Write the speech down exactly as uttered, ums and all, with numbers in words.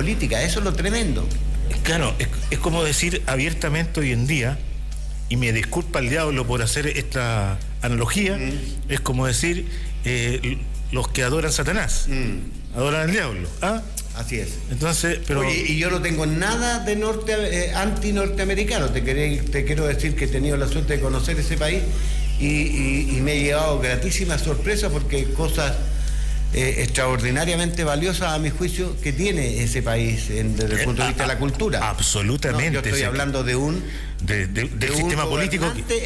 política. Eso es lo tremendo. Claro, es, es como decir abiertamente hoy en día, y me disculpa el diablo por hacer esta analogía, mm. es como decir eh, los que adoran a Satanás, mm. adoran al diablo. ¿Ah? Así es. Entonces, pero... Oye, y yo no tengo nada de norte eh, anti-norteamericano. Te, te quiero decir que he tenido la suerte de conocer ese país y, y, y me he llevado gratísimas sorpresas porque cosas eh, extraordinariamente valiosas a mi juicio que tiene ese país en, desde el punto de vista de la cultura. Absolutamente. No, yo estoy sí. hablando de un... De, de, del de sistema un político...